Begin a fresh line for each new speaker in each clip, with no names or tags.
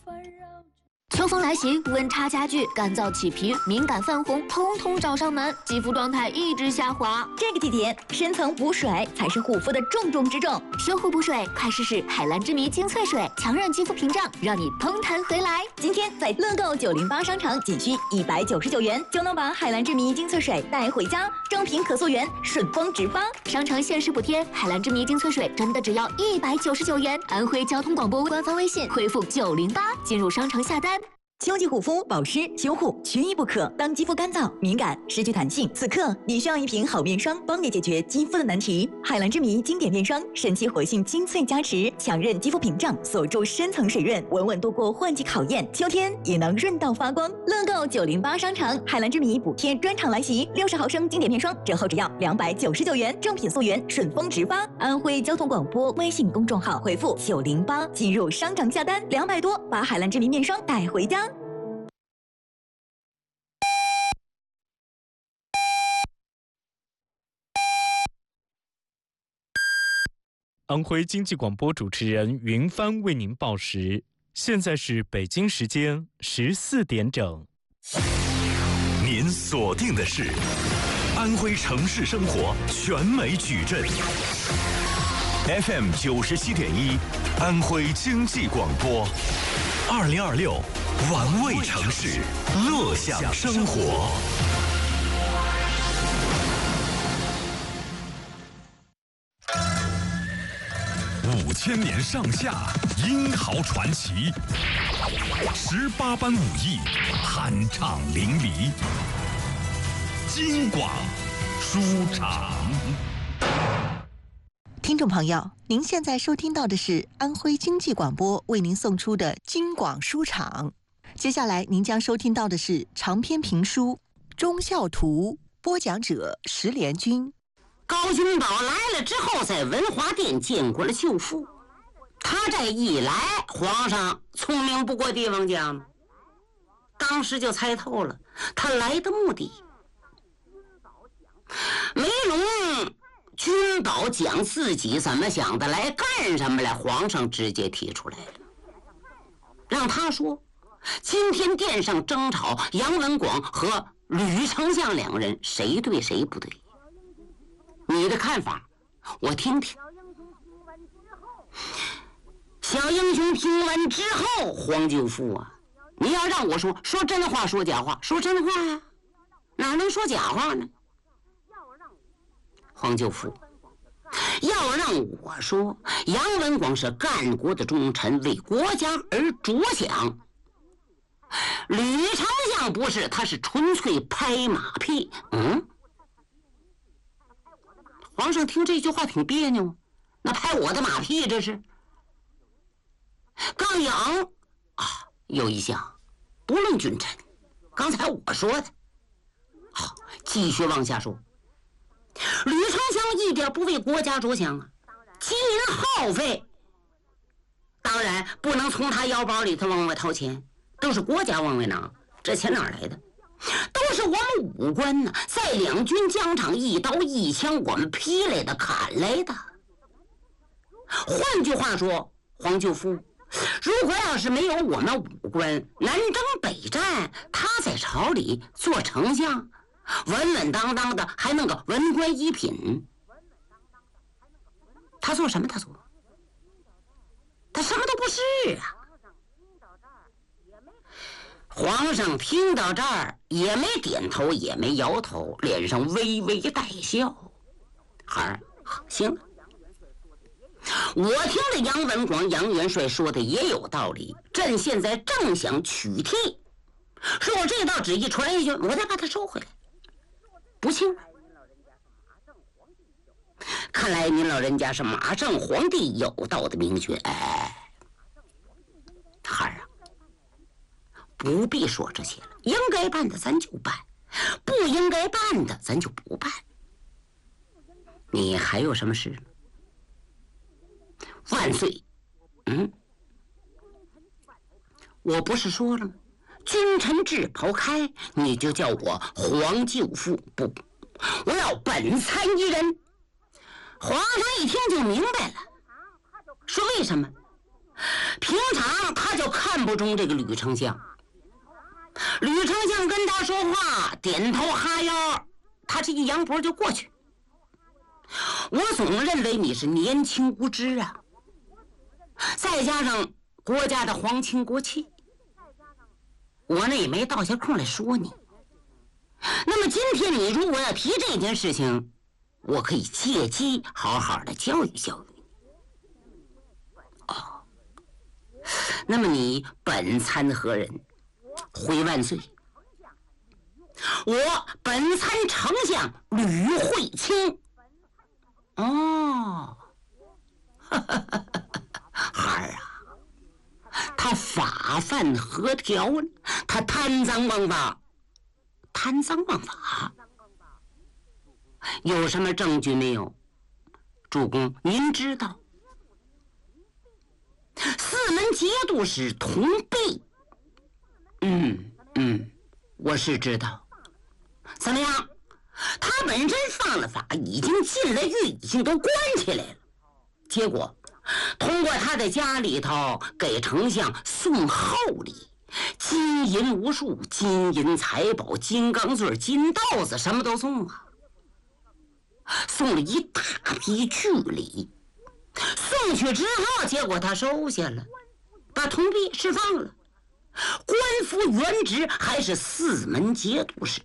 秋风来袭，温差加剧，干燥起皮，敏感泛红，通通找上门，肌肤状态一直下滑。
这个季节，深层补水才是护肤的重中之重。
修护补水，快试试海蓝之谜精粹水，强韧肌肤屏障，让你嘭弹回来。
今天在乐购908商城，仅需199元就能把海蓝之谜精粹水带回家，正品可溯源，顺丰直发。
商城限时补贴，海蓝之谜精粹水真的只要199元。安徽交通广播官方微信回复908，进入商城下单。
秋季护肤保湿修护缺一不可。当肌肤干燥、敏感、失去弹性，此刻你需要一瓶好面霜，帮你解决肌肤的难题。海蓝之谜经典面霜，神奇活性精粹加持，强韧肌肤屏障，锁住深层水润，稳稳度过换季考验。秋天也能润到发光。乐购908商城，海蓝之谜补贴专场来袭，60毫升经典面霜折后只要299元，正品溯源，顺丰直发。安徽交通广播微信公众号回复908，进入商场下单，200多把海蓝之谜面霜带回家。
安徽经济广播主持人云帆为您报时，现在是北京时间14点整。
您锁定的是安徽城市生活全美矩阵 FM 97.1，安徽经济广播，2026玩味城市，乐享生活。5000年上下，英豪传奇，18般武艺，酣畅淋漓。京广书场。
听众朋友，您现在收听到的是安徽经济广播为您送出的京广书场。接下来您将收听到的是长篇评书《忠孝图》，播讲者石连军。
高君宝来了之后，在文华殿见过了舅父。他这一来，皇上聪明不过帝王家嘛，当时就猜透了他来的目的。梅龙君宝讲自己怎么想的，来干什么来，皇上直接提出来了，让他说今天殿上争吵杨文广和吕丞相两人谁对谁不对，你的看法我听听。小英雄听完之后，黄舅父啊，你要让我说真话说假话，说真话呀，哪能说假话呢？黄舅父，要让我说杨文广是干国的忠臣，为国家而着想，吕丞相不是，他是纯粹拍马屁。皇上听这句话挺别扭，那拍我的马屁这是？刚阳啊，有一项，不论君臣，刚才我说的。好，继续往下说。吕丞相一点不为国家着想啊，金银耗费，当然不能从他腰包里头往外掏钱，都是国家往外拿，这钱哪来的？都是我们武官呢，在两军疆场一刀一枪我们劈来的，砍来的。换句话说，黄舅父，如果要是没有我们武官南征北战，他在朝里做丞相，稳稳当当的，还弄个文官一品，他做什么？他什么都不是啊。皇上听到这儿也没点头也没摇头，脸上微微带笑。孩儿，行了，我听了杨文广杨元帅说的也有道理，朕现在正想取替，说我这道旨意传下去，我再把它收回来，不行。看来您老人家是马上皇帝有道的明君。孩儿啊，不必说这些了，应该办的咱就办，不应该办的咱就不办。你还有什么事？万岁！我不是说了吗？君臣制抛开，你就叫我黄舅父，不，我要本参一人。皇上一听就明白了，说为什么？平常他就看不不中这个吕丞相。吕丞相跟他说话，点头哈腰，他这一扬脖就过去。我总认为你是年轻无知啊，再加上国家的皇亲国戚，我呢也没倒下空来说你。那么今天你如果要提这件事情，我可以借机好好的教育教育你。哦，那么你本参何人？回万岁！我本参丞相吕惠卿。哦，孩儿啊，他法犯何条呢？他贪赃枉法，贪赃枉法，有什么证据没有？主公，您知道，四门节度使同弼。我是知道。怎么样？他本身犯了法，已经进了狱，已经都关起来了。结果通过他的家里头给丞相送厚礼，金银无数，金银财宝、金刚钻、金刀子，什么都送啊，送了一大批巨礼。送去之后，结果他收下了，把同弼释放了，官复原职，还是四门节度使。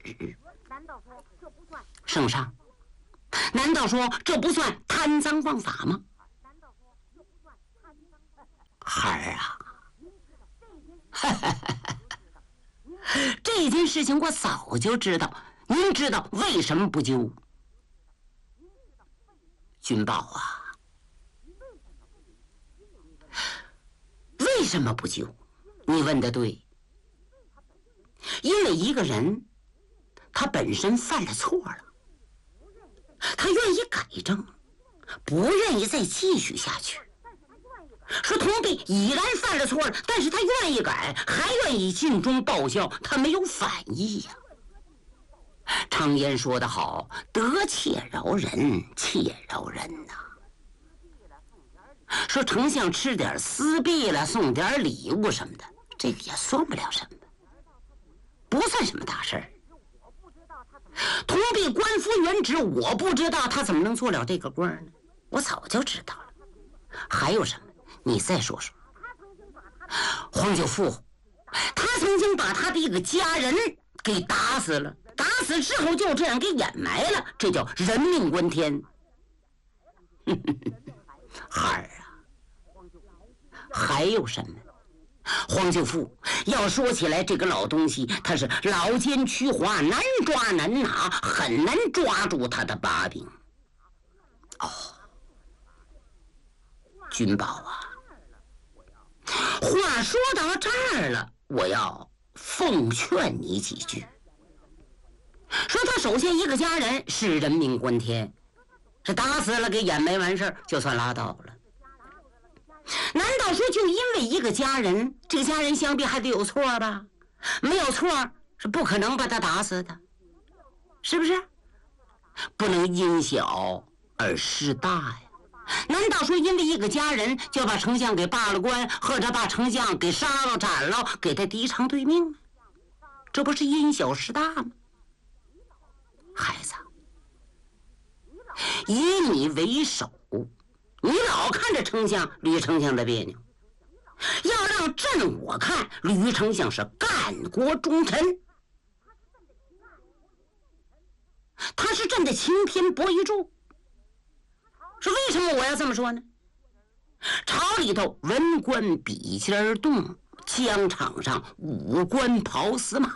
圣上，难道说这不算贪赃枉法吗？孩儿啊，这件事情我早就知道。您知道为什么不救？君宝啊，为什么不救？你问得对。因为一个人他本身犯了错了，他愿意改正，不愿意再继续下去。说同弼已然犯了错了，但是他愿意改，还愿意尽忠报效，他没有反意呀。常言说得好，得且饶人，且饶人呐。说丞相吃点私币了，送点礼物什么的，这个也算不了什么，不算什么大事儿。同弼官复原职，我不知道他怎么能做了这个官呢？我早就知道了。还有什么？你再说说。皇舅父，他曾经把他的一个家人给打死了，打死之后就这样给掩埋了，这叫人命关天。孩儿啊，还有什么？皇舅父，要说起来，这个老东西他是老奸曲滑，难抓难拿，很难抓住他的把柄。哦，君宝啊，话说到这儿了，我要奉劝你几句。说他首先一个家人是人命关天，是打死了给掩埋完事儿就算拉倒了。难道说就因为一个家人，这个家人想必还得有错吧？没有错是不可能把他打死的，是不是？不能因小而失大呀。难道说因为一个家人就把丞相给罢了官，或者把丞相给杀了斩了，给他提偿对命吗？这不是因小失大吗？孩子，以你为首，你老看着丞相吕丞相的别扭，要让朕我看吕丞相是干国忠臣，他是朕的擎天博玉柱。是为什么我要这么说呢？朝里头文官比肩而动，疆场上武官跑死马。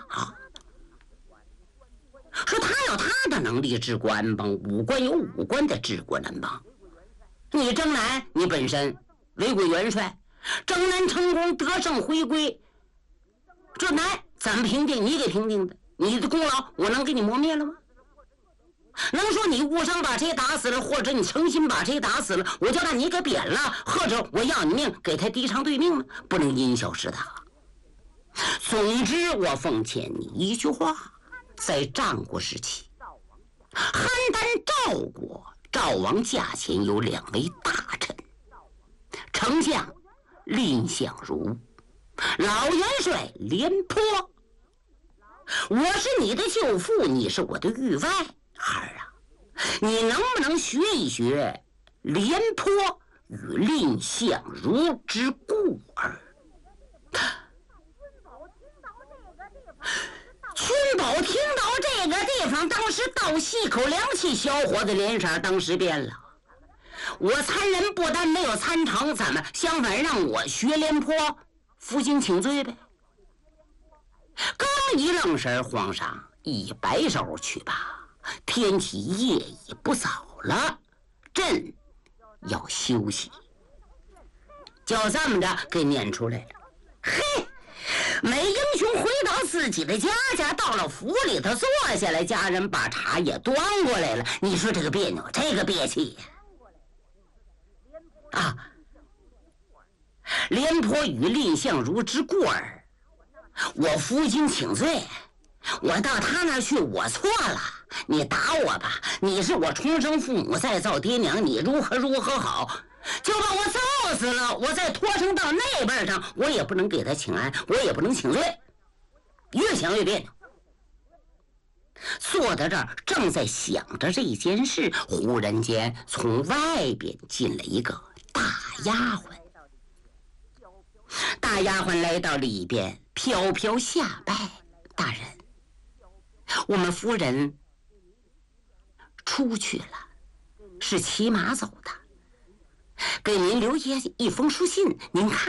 说他有他的能力治国安邦，武官有武官的治国安邦。你征南，你本身为国元帅，征南成功得胜回归，这南怎么评定？你给评定的，你的功劳我能给你磨灭了吗？能说你误伤把谁打死了，或者你诚心把谁打死了，我就让你给贬了，或者我要你命给他提偿对命吗？不能因小失大。总之我奉劝你一句话，在战国时期，邯郸赵国赵王驾前有2位大臣，丞相蔺相如， 老元帅廉颇，我是你的舅父，你是我的狱外。儿啊，你能不能学一学廉颇与蔺相如之故儿？君宝听到这个地方，当时倒吸口凉气，小伙子脸色当时变了。我参人不但没有参成，怎么相反让我学廉颇，负荆请罪呗？刚一愣神，皇上一摆手，去吧，天气夜已不早了，朕要休息。就这么着给撵出来了。嘿，美英雄回到自己的家，到了府里头坐下来，家人把茶也端过来了。你说这个别扭，这个憋气呀！啊，廉颇与蔺相如之过儿，我负荆请罪，我到他那儿去，我错了，你打我吧，你是我重生父母，再造爹娘，你如何好，就把我揍死了，我再拖升到那边上，我也不能给他请安，我也不能请罪，越想越别扭。坐在这儿正在想着这件事，忽然间从外边进了一个大丫鬟。大丫鬟来到里边，飘飘下拜：“大人，我们夫人出去了，是骑马走的，给您留下一封书信，您看。”